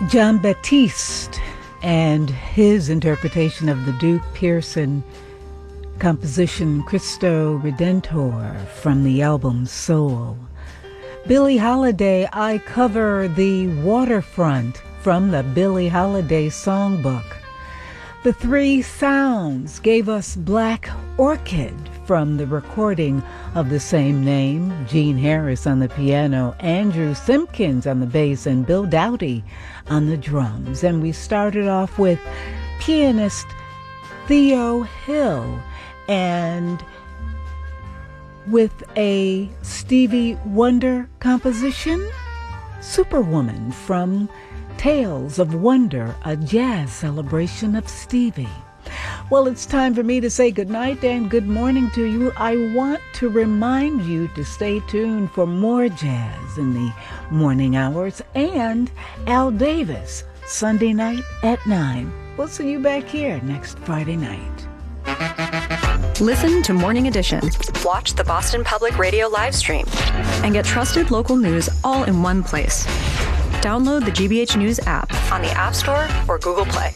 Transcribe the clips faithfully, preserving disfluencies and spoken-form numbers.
Jon Batiste and his interpretation of the Duke Pearson composition Cristo Redentor from the album Soul. Billie Holiday, I cover the Waterfront from the Billie Holiday Songbook. The Three Sounds gave us Black Orchid from the recording of the same name. Gene Harris on the piano, Andrew Simpkins on the bass, and Bill Dowdy on the drums. And we started off with pianist Theo Hill and with a Stevie Wonder composition, Superwoman from Tales of Wonder, a jazz celebration of Stevie. Well, it's time for me to say goodnight and good morning to you. I want to remind you to stay tuned for more jazz in the morning hours and Al Davis, Sunday night at nine. We'll see you back here next Friday night. Listen to Morning Edition. Watch the Boston Public Radio live stream and get trusted local news all in one place. Download the G B H News app on the App Store or Google Play.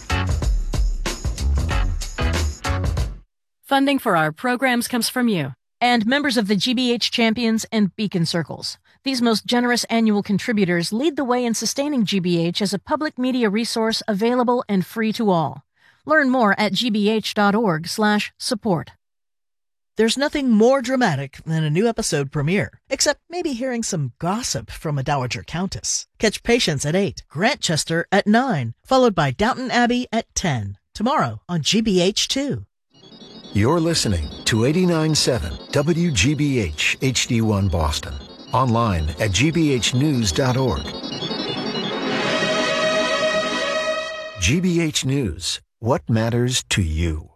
Funding for our programs comes from you and members of the G B H Champions and Beacon Circles. These most generous annual contributors lead the way in sustaining G B H as a public media resource available and free to all. Learn more at gbh.org slash support. There's nothing more dramatic than a new episode premiere, except maybe hearing some gossip from a Dowager Countess. Catch Patience at eight, Grantchester at nine, followed by Downton Abbey at ten. Tomorrow on G B H two. You're listening to eighty-nine point seven W G B H H D one Boston. Online at g b h news dot org. G B H News. What matters to you?